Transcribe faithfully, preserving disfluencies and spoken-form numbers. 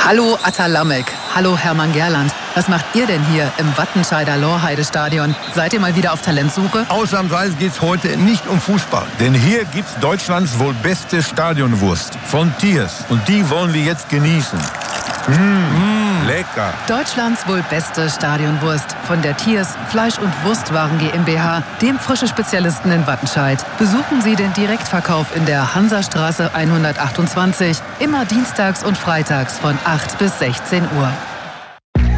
Hallo Atta Lamek. Hallo Hermann Gerland. Was macht ihr denn hier im Wattenscheider Lorheide-Stadion? Seid ihr mal wieder auf Talentsuche? Ausnahmsweise geht's heute nicht um Fußball. Denn hier gibt's Deutschlands wohl beste Stadionwurst von Thiers. Und die wollen wir jetzt genießen. Mmh, mmh, lecker. Deutschlands wohl beste Stadionwurst von der Thiers Fleisch- und Wurstwaren GmbH, dem frische Spezialisten in Wattenscheid. Besuchen Sie den Direktverkauf in der Hansastraße hundertachtundzwanzig, immer dienstags und freitags von acht bis sechzehn Uhr.